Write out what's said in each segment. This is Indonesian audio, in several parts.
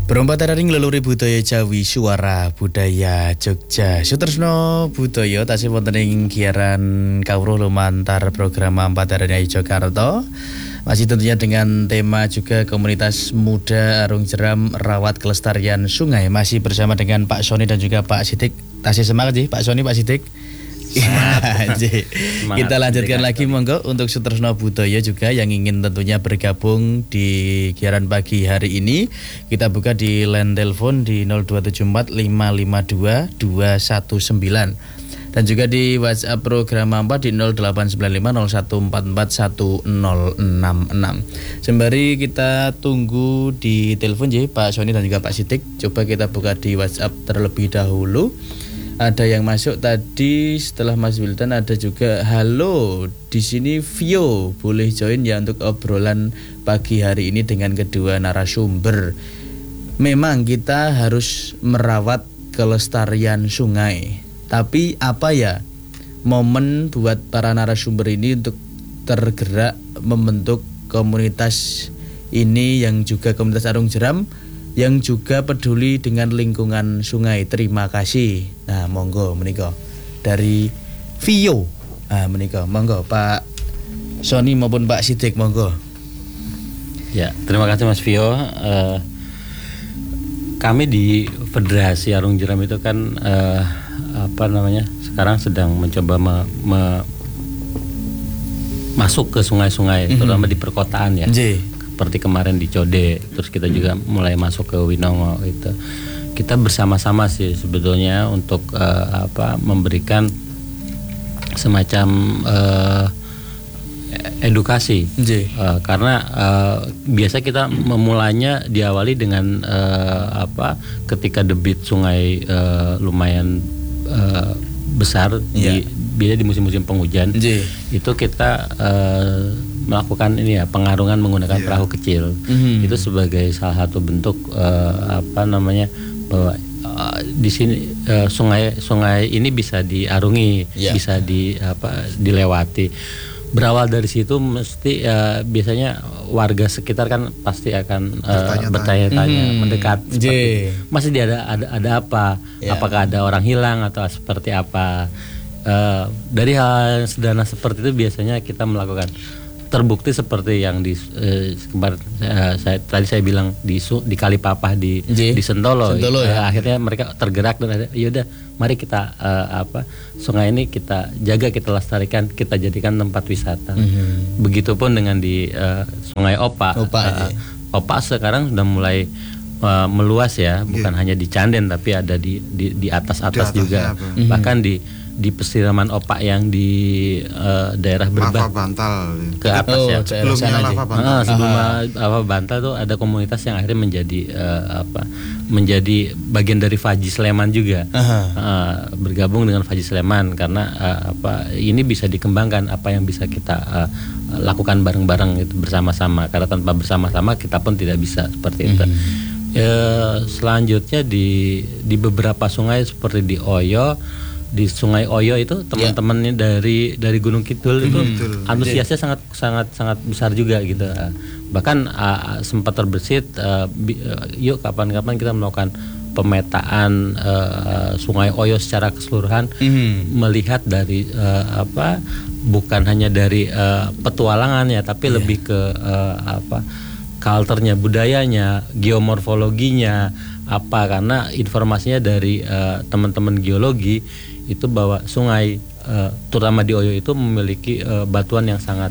Berompat ring leluhur budaya Jawi Suara Budaya Jogja. Sutresno budaya tasih wonten ing giaran kawruh lumantar program Ampat Darani Jakarta. Masih tentunya dengan tema juga komunitas muda Arung Jeram rawat kelestarian sungai. Masih bersama dengan Pak Sony dan juga Pak Sidik. Tasih semangat sih Pak Sony, Pak Sidik. Kita lanjutkan lagi monggo untuk Sutresno Budaya juga yang ingin tentunya bergabung di giaran pagi hari ini. Kita buka di line telepon di 0274 552 219 dan juga di WhatsApp program Ampat di 0895 0144 1066. Sembari kita tunggu di telepon ya Pak Sony dan juga Pak Sidik, coba kita buka di WhatsApp terlebih dahulu. Ada yang masuk tadi setelah Mas Wildan, ada juga halo di sini Vio, boleh join ya untuk obrolan pagi hari ini dengan kedua narasumber. Memang kita harus merawat kelestarian sungai, tapi apa ya momen buat para narasumber ini untuk tergerak membentuk komunitas ini yang juga komunitas Arung Jeram yang juga peduli dengan lingkungan sungai. Terima kasih. Nah, monggo menika dari Vio. Ah, menika monggo Pak Sony maupun Pak Sidik monggo. Ya, terima kasih Mas Vio. Kami di Federasi Arung Jeram itu kan sekarang sedang mencoba masuk ke sungai-sungai, terutama di perkotaan ya. Seperti kemarin di Code, terus kita juga mulai masuk ke Winongo itu. Kita bersama-sama sih sebetulnya untuk memberikan semacam edukasi. Karena biasa kita memulainya diawali dengan ketika debit sungai lumayan besar biasa di musim-musim penghujan. Itu kita melakukan ini ya, pengarungan menggunakan perahu kecil. Itu sebagai salah satu bentuk bahwa di sini sungai ini bisa diarungi, bisa dilewati. Berawal dari situ mesti biasanya warga sekitar kan pasti akan bertanya-tanya, mendekat masih ada apa? Apakah ada orang hilang atau seperti apa? Dari hal sederhana seperti itu biasanya kita melakukan. Terbukti seperti yang di kemarin saya bilang di Kalipapah di Sentolo ya. Akhirnya mereka tergerak dan yaudah mari kita sungai ini kita jaga, kita lestarikan, kita jadikan tempat wisata. Begitupun dengan di Sungai Opa. Opa sekarang sudah mulai meluas ya, bukan hanya di Canden tapi ada di atas juga. Bahkan di pesiraman Opak yang di daerah Berbah ke atas ya, sebelum Lava Bantal tuh ada komunitas yang akhirnya menjadi bagian dari Faji Sleman juga, bergabung dengan Faji Sleman karena ini bisa dikembangkan, apa yang bisa kita lakukan bareng-bareng itu bersama-sama, karena tanpa bersama-sama kita pun tidak bisa seperti itu. Selanjutnya di beberapa sungai seperti di Oyo. Di Sungai Oyo itu teman-temannya dari Gunung Kidul itu antusiasnya sangat besar juga gitu. Bahkan sempat terbersit, yuk kapan-kapan kita melakukan pemetaan Sungai Oyo secara keseluruhan, melihat dari bukan hanya dari petualangan ya, tapi lebih ke culture-nya, budayanya, geomorfologinya karena informasinya dari teman-teman geologi itu bahwa sungai terutama di Oyo itu memiliki batuan yang sangat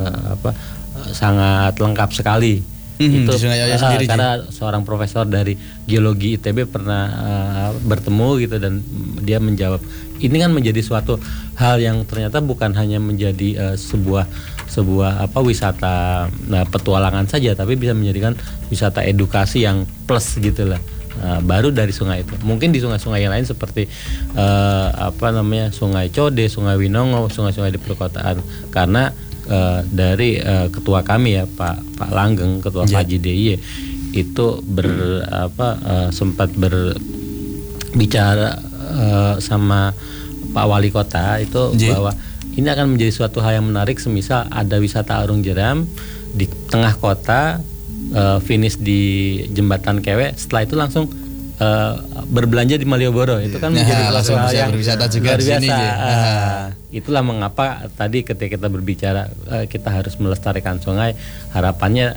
lengkap sekali. Itu Sungai Oyo sendiri karena seorang profesor dari geologi ITB pernah bertemu gitu dan dia menjawab ini kan menjadi suatu hal yang ternyata bukan hanya menjadi sebuah wisata petualangan saja, tapi bisa menjadikan wisata edukasi yang plus gitulah. Baru dari sungai itu. Mungkin di sungai-sungai yang lain seperti Sungai Code, Sungai Winongo, sungai-sungai di perkotaan. Karena dari ketua kami ya Pak Langgeng, ketua Faji DIY itu sempat berbicara sama Pak Wali Kota itu bahwa ini akan menjadi suatu hal yang menarik semisal ada wisata Arung Jeram di tengah kota finish di Jembatan Kewe, setelah itu langsung berbelanja di Malioboro. Itu kan menjadi langsung bisa yang berwisata juga luar di sini. biasa. Itulah mengapa tadi ketika kita berbicara kita harus melestarikan sungai, harapannya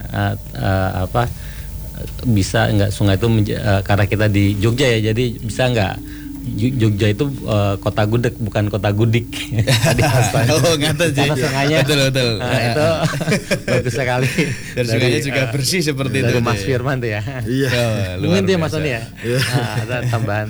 bisa nggak sungai itu karena kita di Jogja ya, jadi bisa nggak Jogja itu kota gudeg bukan kota gudik. Oh, ngaten sih. Sungainya betul. Itu bagus sekali. Dan sungainya juga bersih seperti itu. Mas Firman tuh ya. Iya. Mungkin dia Mas Tony ya. Ada tambahan.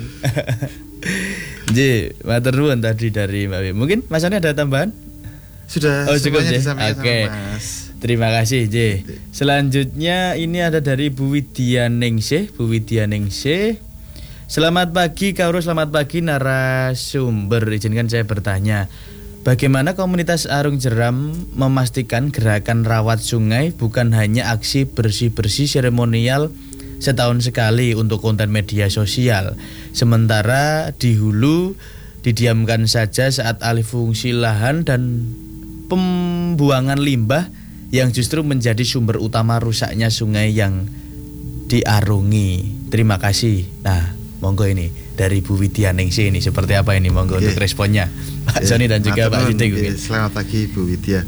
Ji, matur nuwun tadi dari Mbak Wi. Mungkin Mas Tony ada tambahan? Sudah. Oh, cukup Ji. Oke. Mas. Terima kasih Ji. Selanjutnya ini ada dari Bu Widya Ningsih. Bu Widya Ningsih. Selamat pagi Kauro, selamat pagi narasumber. Izinkan saya bertanya, bagaimana komunitas Arung Jeram memastikan gerakan rawat sungai bukan hanya aksi bersih-bersih seremonial setahun sekali untuk konten media sosial, sementara di hulu didiamkan saja saat alih fungsi lahan dan pembuangan limbah yang justru menjadi sumber utama rusaknya sungai yang diarungi. Terima kasih. Nah, monggo ini dari Bu Widya Ningsih ini seperti apa ini, monggo untuk responnya Pak Sony dan juga Pak Sidik. Selamat pagi Bu Widya.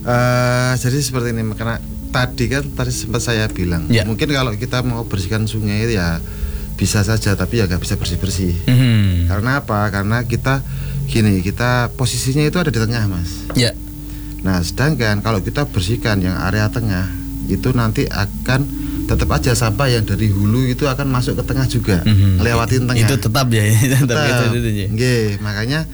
Jadi seperti ini, karena tadi sempat saya bilang mungkin kalau kita mau bersihkan sungai ya bisa saja, tapi ya nggak bisa bersih-bersih. Karena apa? Karena kita posisinya itu ada di tengah, Mas. Ya. Nah, sedangkan kalau kita bersihkan yang area tengah itu nanti akan tetap aja sampah yang dari hulu itu akan masuk ke tengah juga, lewatin tengah. Itu tetap ya, tetap. Makanya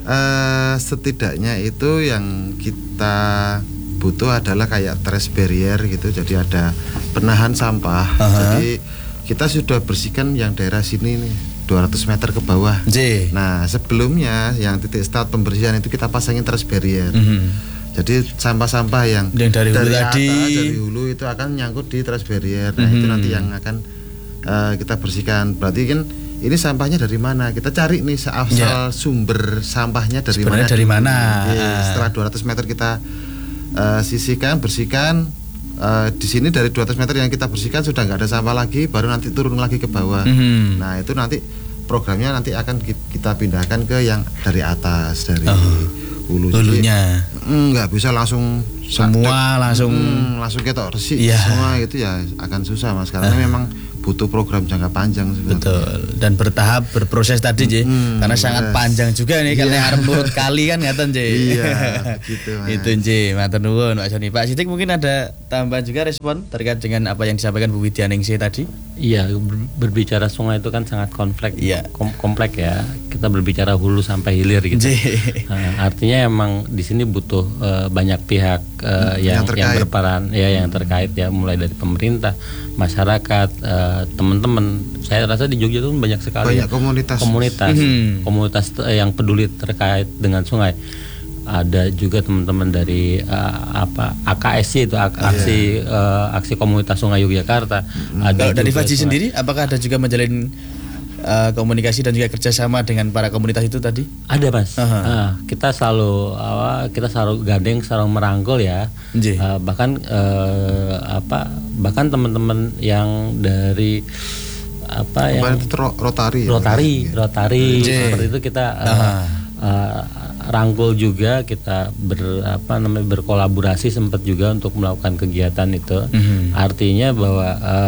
setidaknya itu yang kita butuh adalah kayak trash barrier gitu. Jadi ada penahan sampah. Jadi kita sudah bersihkan yang daerah sini nih 200 meter ke bawah. Nah, sebelumnya yang titik start pembersihan itu kita pasangin trash barrier. Jadi sampah-sampah yang dari hulu dari hulu itu akan nyangkut di trash barrier. Nah, itu nanti yang akan kita bersihkan. Berarti kan ini sampahnya dari mana? Kita cari nih asal sumber sampahnya dari mana. Setelah 200 meter kita sisihkan, bersihkan. Di sini dari 200 meter yang kita bersihkan sudah nggak ada sampah lagi, baru nanti turun lagi ke bawah. Nah, itu nanti programnya nanti akan kita pindahkan ke yang dari atas, dari hulunya. Nggak bisa langsung semua langsung ketok resik semua itu ya akan susah, Mas, karena memang butuh program jangka panjang sebenarnya. Betul. Dan bertahap berproses tadi J. Karena sangat panjang juga nih kalau arep nurut kali kan ngaten J. Iya, begitu. Itu J, matur nuwun Pak Sony. Pak Sidik mungkin ada tambahan juga respon terkait dengan apa yang disampaikan Bu Widya Ningsih tadi? Iya, berbicara sungai itu kan sangat kompleks. Kompleks ya. Kita berbicara hulu sampai hilir gitu. Artinya emang di sini butuh banyak pihak yang berperan yang terkait ya, mulai dari pemerintah, masyarakat, teman-teman. Saya rasa di Jogja itu banyak sekali komunitas yang peduli terkait dengan sungai. Ada juga teman-teman dari AKSY itu aksi komunitas sungai Yogyakarta. Ada dari Faji sendiri, apakah ada juga menjalin komunikasi dan juga kerjasama dengan para komunitas itu tadi? Ada, Mas. Kita selalu gandeng, selalu merangkul ya. Bahkan teman-teman yang dari Rotary seperti itu kita rangkul juga, kita berkolaborasi sempat juga untuk melakukan kegiatan itu. Artinya bahwa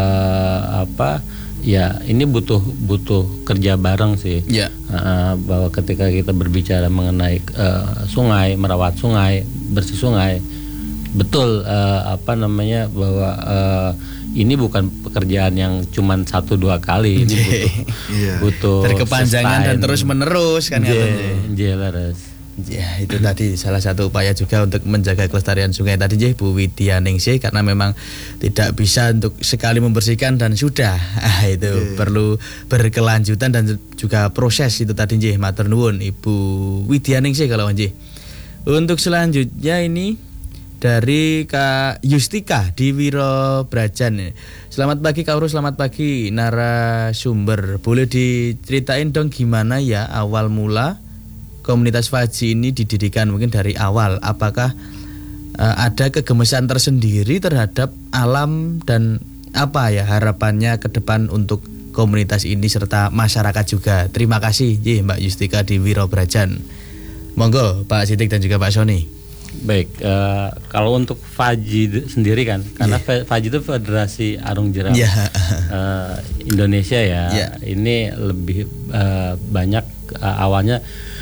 ya ini butuh kerja bareng sih. Bahwa ketika kita berbicara mengenai sungai, merawat sungai, bersih sungai, betul bahwa ini bukan pekerjaan yang cuman 1-2 kali, ini butuh berkepanjangan dan terus menerus kan katanya. Ya, itu tadi salah satu upaya juga untuk menjaga kelestarian sungai tadi Bu Widya Ningsih, karena memang tidak bisa untuk sekali membersihkan dan sudah. Itu perlu berkelanjutan dan juga proses itu tadi matur nuwun Ibu Widya Ningsih kalau Untuk selanjutnya ini dari Kak Yustika di Wiro Brajan. Selamat pagi Kak Uru, selamat pagi narasumber. Boleh diceritain dong gimana ya awal mula komunitas Faji ini didirikan, mungkin dari awal. Apakah ada kegemesan tersendiri terhadap alam dan apa ya harapannya ke depan untuk komunitas ini serta masyarakat juga. Terima kasih Mbak Yustika di Wirobrajan. Monggo Pak Sidik dan juga Pak Sony. Baik, kalau untuk FAJI sendiri kan, karena FAJI itu Federasi Arung Jeram Indonesia ya, ini lebih banyak awalnya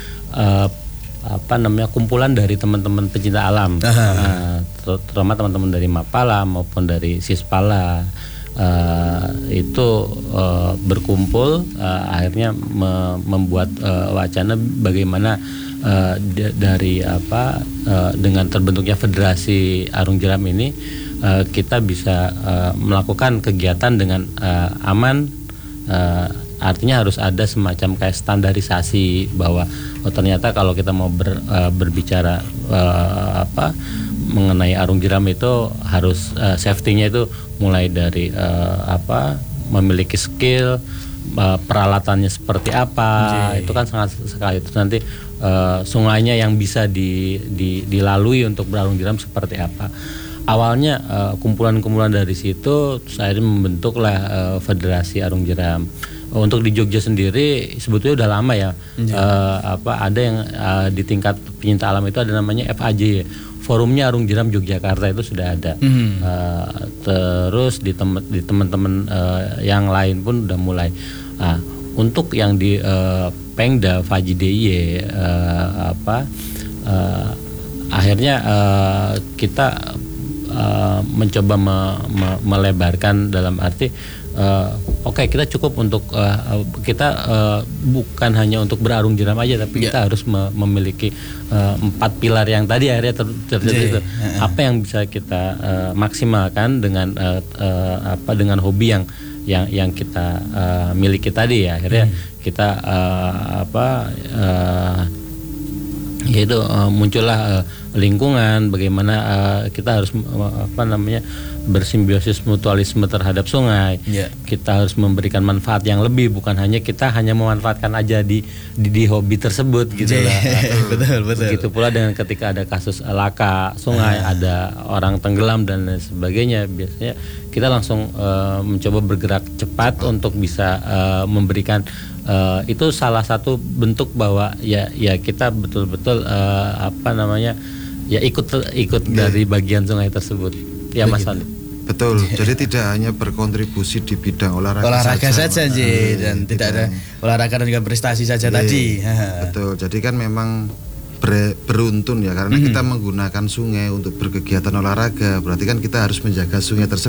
kumpulan dari teman-teman pecinta alam, terutama teman-teman dari Mapala maupun dari Sispala, itu berkumpul akhirnya membuat wacana bagaimana dengan terbentuknya Federasi Arung Jeram ini kita bisa melakukan kegiatan dengan aman, artinya harus ada semacam kayak standarisasi bahwa ternyata kalau kita mau berbicara mengenai arung jeram itu harus safety-nya itu mulai dari memiliki skill, peralatannya seperti apa, itu kan sangat sekali. Terus nanti sungainya yang bisa dilalui untuk berarung jeram seperti apa. Awalnya kumpulan-kumpulan dari situ saya membentuklah Federasi Arung Jeram. Untuk di Jogja sendiri sebetulnya udah lama ya. Ada yang di tingkat penyinta alam itu ada namanya FAJ, Forumnya Arung Jeram Yogyakarta, itu sudah ada. Terus di teman-teman yang lain pun udah mulai. Untuk yang di Pengda Faji DIY akhirnya kita mencoba melebarkan dalam arti kita cukup untuk kita bukan hanya untuk berarung jeram aja, tapi kita harus memiliki 4 pilar yang tadi akhirnya terjadi itu. Apa yang bisa kita maksimalkan dengan dengan hobi yang kita miliki tadi ya, akhirnya kita yaitu muncullah lingkungan, bagaimana kita harus bersimbiosis mutualisme terhadap sungai. Kita harus memberikan manfaat yang lebih, bukan hanya kita memanfaatkan aja di hobi tersebut gitu lah. Betul. Begitu pula dengan ketika ada kasus laka sungai, ada orang tenggelam dan lain sebagainya, biasanya kita langsung mencoba bergerak cepat untuk bisa memberikan itu salah satu bentuk bahwa ya kita betul-betul ikut dari bagian sungai tersebut. Ya Mas Ali. Betul. Jadi tidak hanya berkontribusi di bidang olahraga saja dan tidak ada olahraga dan juga prestasi saja tadi. Betul. Jadi kan memang beruntun ya, karena kita menggunakan sungai untuk berkegiatan olahraga, berarti kan kita harus menjaga sungai tersebut